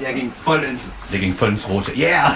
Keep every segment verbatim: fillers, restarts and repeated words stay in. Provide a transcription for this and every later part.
Der ging voll ins, der ging voll ins Rote. Yeah!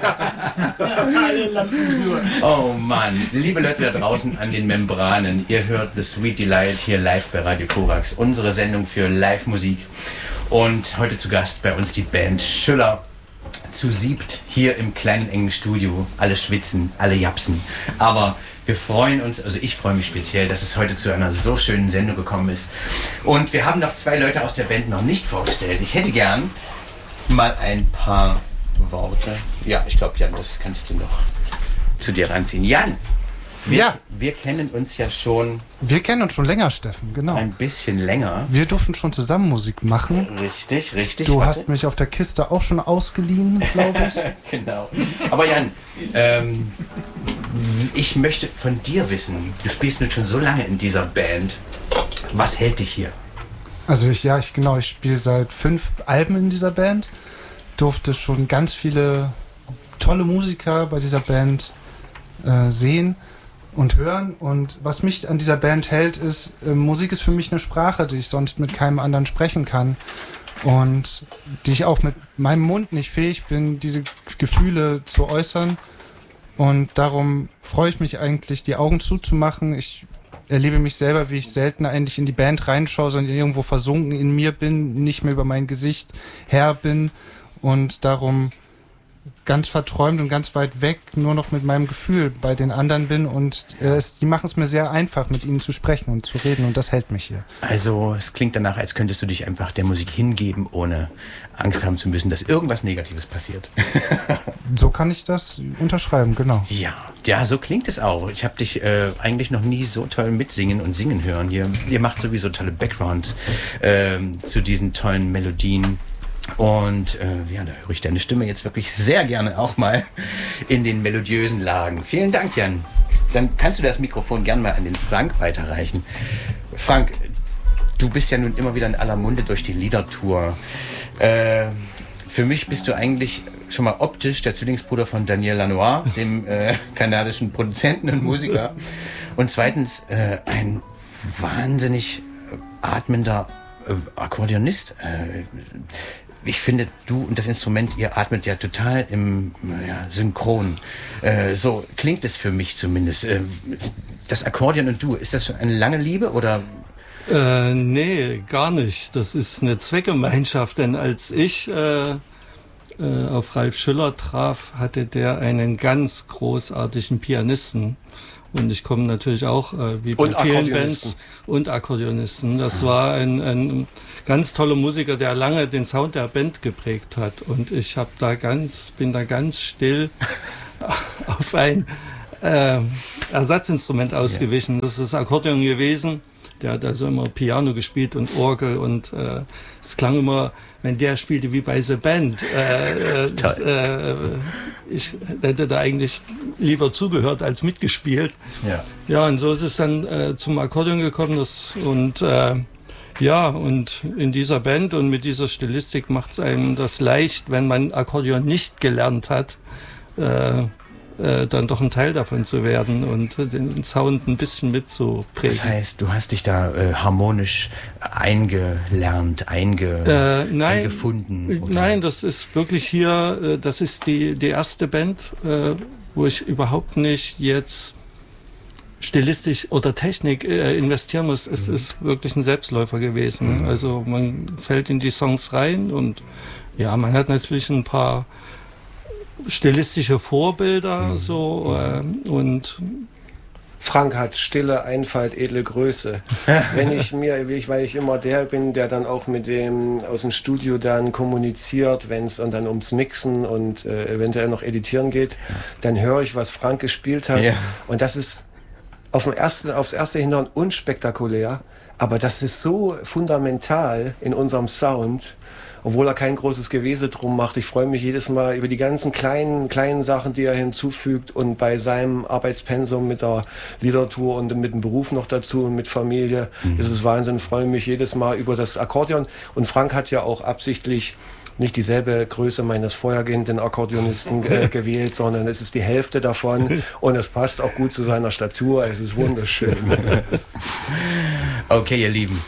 Oh Mann. Liebe Leute da draußen an den Membranen, ihr hört The Sweet Delight hier live bei Radio Korax. Unsere Sendung für Live-Musik. Und heute zu Gast bei uns die Band Schüller. Zu siebt hier im kleinen engen Studio. Alle schwitzen, alle japsen. Aber wir freuen uns, also ich freue mich speziell, dass es heute zu einer so schönen Sendung gekommen ist. Und wir haben noch zwei Leute aus der Band noch nicht vorgestellt. Ich hätte gern mal ein paar Worte. Ja, ich glaube, Jan, das kannst du noch zu dir ranziehen. Jan, wir, ja. wir kennen uns ja schon... Wir kennen uns schon länger, Steffen, genau. Ein bisschen länger. Wir durften schon zusammen Musik machen. Richtig, richtig. Du warte. hast mich auf der Kiste auch schon ausgeliehen, glaube ich. Genau. Aber Jan, ähm, ich möchte von dir wissen, du spielst nun schon so lange in dieser Band. Was hält dich hier? Also ich, ja, ich genau, ich spiele seit fünf Alben in dieser Band. Durfte schon ganz viele tolle Musiker bei dieser Band äh, sehen und hören. Und was mich an dieser Band hält, ist, äh, Musik ist für mich eine Sprache, die ich sonst mit keinem anderen sprechen kann. Und die ich auch mit meinem Mund nicht fähig bin, diese Gefühle zu äußern. Und darum freue ich mich eigentlich, die Augen zuzumachen. Ich erlebe mich selber, wie ich selten eigentlich in die Band reinschaue, sondern irgendwo versunken in mir bin, nicht mehr über mein Gesicht Herr bin und darum ganz verträumt und ganz weit weg nur noch mit meinem Gefühl bei den anderen bin und äh, es, die machen es mir sehr einfach, mit ihnen zu sprechen und zu reden und das hält mich hier. Also es klingt danach, als könntest du dich einfach der Musik hingeben, ohne Angst haben zu müssen, dass irgendwas Negatives passiert. So kann ich das unterschreiben, genau. Ja, ja, so klingt es auch. Ich habe dich äh, eigentlich noch nie so toll mitsingen und singen hören. Ihr, ihr macht sowieso tolle Backgrounds äh, zu diesen tollen Melodien. Und äh, ja, da höre ich deine Stimme jetzt wirklich sehr gerne auch mal in den melodiösen Lagen. Vielen Dank, Jan. Dann kannst du das Mikrofon gern mal an den Frank weiterreichen. Frank, du bist ja nun immer wieder in aller Munde durch die Liedertour. Äh, für mich bist du eigentlich schon mal optisch der Zwillingsbruder von Daniel Lanois, dem äh, kanadischen Produzenten und Musiker. Und zweitens äh, ein wahnsinnig atmender äh, Akkordeonist. Äh, Ich finde, du und das Instrument, ihr atmet ja total im ja, Synchron. Äh, so klingt es für mich zumindest. Äh, das Akkordeon und du, ist das schon eine lange Liebe oder? Äh, nee, gar nicht. Das ist eine Zweckgemeinschaft, denn als ich äh, äh, auf Ralf Schüller traf, hatte der einen ganz großartigen Pianisten. Und ich komme natürlich auch, äh, wie bei und vielen Bands, und Akkordeonisten. Das war ein, ein ganz toller Musiker, der lange den Sound der Band geprägt hat. Und ich hab da ganz, bin da ganz still auf ein äh, Ersatzinstrument ausgewichen. Das ist das Akkordeon gewesen. Der hat also immer Piano gespielt und Orgel und äh, es klang immer, wenn der spielte, wie bei The Band. Äh, das, äh, ich hätte da eigentlich lieber zugehört als mitgespielt. Ja, ja und so ist es dann äh, zum Akkordeon gekommen. Das, und äh, ja, und in dieser Band und mit dieser Stilistik macht es einem das leicht, wenn man Akkordeon nicht gelernt hat, äh, Äh, dann doch ein Teil davon zu werden und äh, den Sound ein bisschen mitzuprägen. Das heißt, du hast dich da äh, harmonisch eingelernt, einge, äh, nein, eingefunden? Oder? Nein, das ist wirklich hier, äh, das ist die, die erste Band, äh, wo ich überhaupt nicht jetzt stilistisch oder Technik äh, investieren muss. Es mhm. ist wirklich ein Selbstläufer gewesen. Mhm. Also man fällt in die Songs rein und ja, man hat natürlich ein paar stilistische Vorbilder, mhm. so, äh, und Frank hat Stille, Einfalt, edle Größe. Wenn ich mir, weil ich immer der bin, der dann auch mit dem aus dem Studio dann kommuniziert, wenn es dann ums Mixen und äh, eventuell noch editieren geht, dann höre ich, was Frank gespielt hat. Ja. Und das ist auf dem ersten, aufs erste Hinhören unspektakulär, aber das ist so fundamental in unserem Sound. Obwohl er kein großes Gewese drum macht. Ich freue mich jedes Mal über die ganzen kleinen, kleinen Sachen, die er hinzufügt und bei seinem Arbeitspensum mit der Liedertour und mit dem Beruf noch dazu und mit Familie. Mhm. Das ist Wahnsinn. Ich freue mich jedes Mal über das Akkordeon. Und Frank hat ja auch absichtlich nicht dieselbe Größe meines vorhergehenden Akkordeonisten äh, gewählt, sondern es ist die Hälfte davon und es passt auch gut zu seiner Statur. Es ist wunderschön. Okay, ihr Lieben.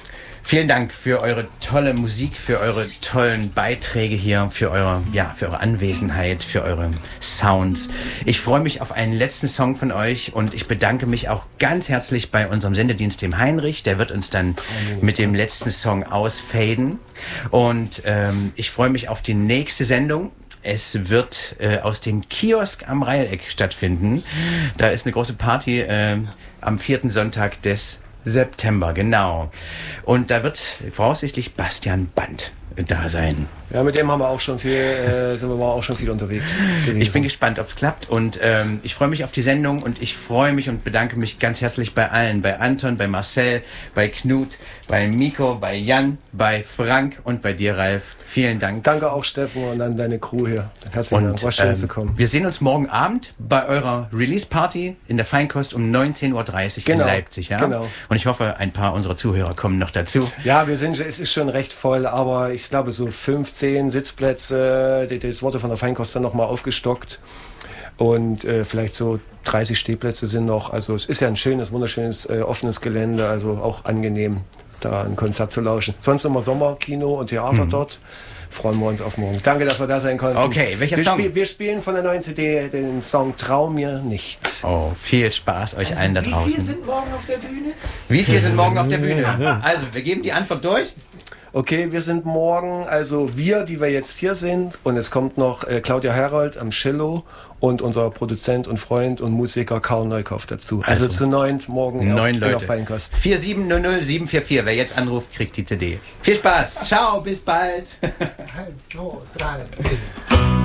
Vielen Dank für eure tolle Musik, für eure tollen Beiträge hier, für eure, ja, für eure Anwesenheit, für eure Sounds. Ich freue mich auf einen letzten Song von euch und ich bedanke mich auch ganz herzlich bei unserem Sendedienst, dem Heinrich. Der wird uns dann mit dem letzten Song ausfaden. Und ähm, ich freue mich auf die nächste Sendung. Es wird äh, aus dem Kiosk am Reileck stattfinden. Da ist eine große Party äh, am vierten Sonntag des September, genau. Und da wird voraussichtlich Bastian Band da sein. Ja, mit dem haben wir auch schon viel, äh, sind wir auch schon viel unterwegs gewesen. Ich bin gespannt, ob es klappt und ähm, ich freue mich auf die Sendung und ich freue mich und bedanke mich ganz herzlich bei allen, bei Anton, bei Marcel, bei Knut, bei Miko, bei Jan, bei Frank und bei dir, Ralf. Vielen Dank. Danke auch, Steffen, und an deine Crew hier. Herzlichen Dank, war schön ähm, zu kommen. Wir sehen uns morgen Abend bei eurer Release-Party in der Feinkost um neunzehn Uhr dreißig genau, in Leipzig. Ja? Genau. Und ich hoffe, ein paar unserer Zuhörer kommen noch dazu. Ja, wir sind, es ist schon recht voll, aber ich glaube so fünfzehn Sitzplätze, das wurde von der Feinkost dann nochmal aufgestockt und äh, vielleicht so dreißig Stehplätze sind noch. Also es ist ja ein schönes, wunderschönes, äh, offenes Gelände, also auch angenehm, da ein Konzert zu lauschen. Sonst immer Sommerkino und Theater mhm. dort. Freuen wir uns auf morgen. Danke, dass wir da sein konnten. Okay, welcher wir Song? Spiel, wir spielen von der neuen C D den Song Trau mir nicht. Oh, viel Spaß euch also allen da draußen. Wie viele sind morgen auf der Bühne? Wie viele sind morgen auf der Bühne? Also, wir geben die Antwort durch. Okay, wir sind morgen, also wir, die wir jetzt hier sind, und es kommt noch äh, Claudia Herold am Cello und unser Produzent und Freund und Musiker Karl Neukauf dazu. Also, also zu neunt morgen neun auf, Leute. auf Feinkost. vier sieben null null sieben vier vier. Wer jetzt anruft, kriegt die C D. Viel Spaß. Ciao, bis bald. Eins, zwei, drei, vier.